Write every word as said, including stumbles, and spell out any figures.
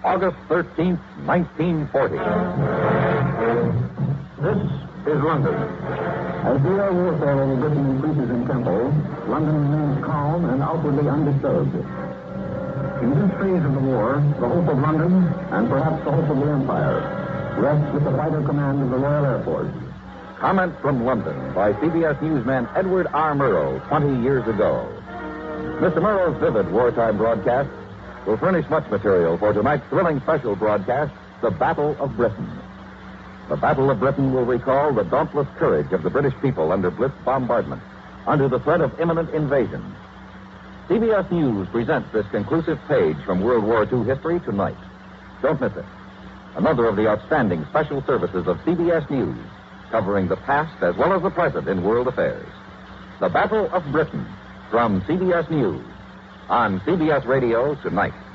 August thirteenth, nineteen forty. This is London. As the air warfare over Britain increases in tempo, London remains calm and outwardly undisturbed. In this phase of the war, the hope of London, and perhaps the hope of the Empire, rests with the fighter command of the Royal Air Force. Comment from London by C B S newsman Edward R. Murrow twenty years ago. Mister Murrow's vivid wartime broadcast will furnish much material for tonight's thrilling special broadcast, The Battle of Britain. The Battle of Britain will recall the dauntless courage of the British people under Blitz bombardment, under the threat of imminent invasion. C B S News presents this conclusive page from World War Two history tonight. Don't miss it. Another of the outstanding special services of C B S News, covering the past as well as the present in world affairs. The Battle of Britain from C B S News on C B S Radio tonight.